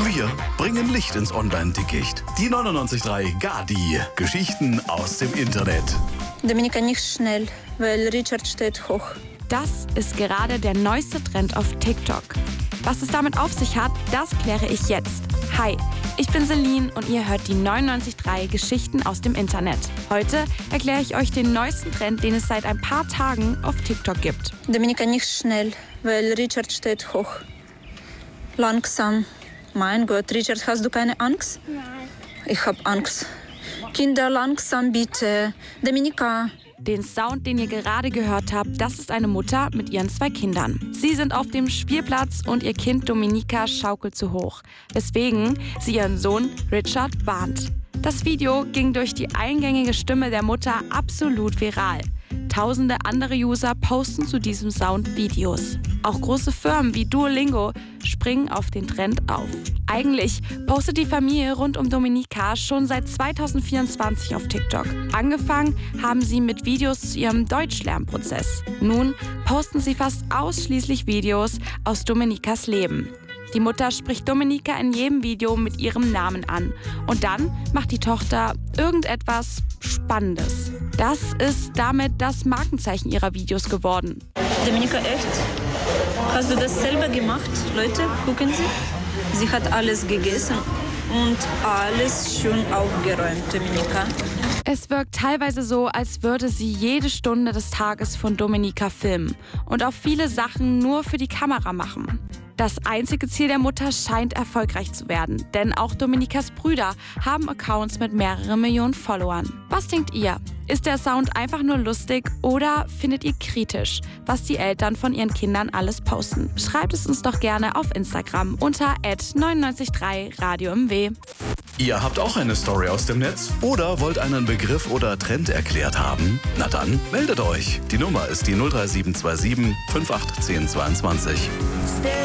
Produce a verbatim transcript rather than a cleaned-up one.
Wir bringen Licht ins Online-Dickicht. Die neunundneunzig Komma drei Gadi. Geschichten aus dem Internet. Dominika, nicht schnell, weil Richard steht hoch. Das ist gerade der neueste Trend auf TikTok. Was es damit auf sich hat, das kläre ich jetzt. Hi, ich bin Celine und ihr hört die neunundneunzig Komma drei Geschichten aus dem Internet. Heute erkläre ich euch den neuesten Trend, den es seit ein paar Tagen auf TikTok gibt. Dominika, nicht schnell, weil Richard steht hoch. Langsam. Mein Gott, Richard, hast du keine Angst? Nein. Ich hab Angst. Kinder, langsam bitte. Dominika. Den Sound, den ihr gerade gehört habt, das ist eine Mutter mit ihren zwei Kindern. Sie sind auf dem Spielplatz und ihr Kind Dominika schaukelt zu hoch, weswegen sie ihren Sohn Richard warnt. Das Video ging durch die eingängige Stimme der Mutter absolut viral. Tausende andere User posten zu diesem Sound Videos. Auch große Firmen wie Duolingo springen auf den Trend auf. Eigentlich postet die Familie rund um Dominika schon seit zweitausendvierundzwanzig auf TikTok. Angefangen haben sie mit Videos zu ihrem Deutschlernprozess. Nun posten sie fast ausschließlich Videos aus Dominikas Leben. Die Mutter spricht Dominika in jedem Video mit ihrem Namen an. Und dann macht die Tochter irgendetwas Spannendes. Das ist damit das Markenzeichen ihrer Videos geworden. Dominika, echt? Hast du das selber gemacht? Leute, gucken Sie. Sie hat alles gegessen und alles schön aufgeräumt, Dominika. Es wirkt teilweise so, als würde sie jede Stunde des Tages von Dominika filmen und auch viele Sachen nur für die Kamera machen. Das einzige Ziel der Mutter scheint erfolgreich zu werden, denn auch Dominikas Brüder haben Accounts mit mehreren Millionen Followern. Was denkt ihr? Ist der Sound einfach nur lustig oder findet ihr kritisch, was die Eltern von ihren Kindern alles posten? Schreibt es uns doch gerne auf Instagram unter at neunundneunzig Komma drei Radio M W. Ihr habt auch eine Story aus dem Netz oder wollt einen Begriff oder Trend erklärt haben? Na dann, meldet euch. Die Nummer ist die null drei sieben zwei sieben fünf acht eins null zwei zwei.